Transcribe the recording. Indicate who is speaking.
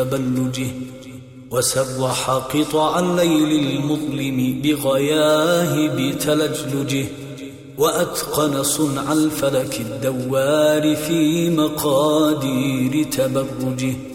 Speaker 1: تبلجه، وسرح قطع الليل المظلم بغياهب تلجلجه، وأتقن صنع الفلك الدوار في مقادير تبرجه.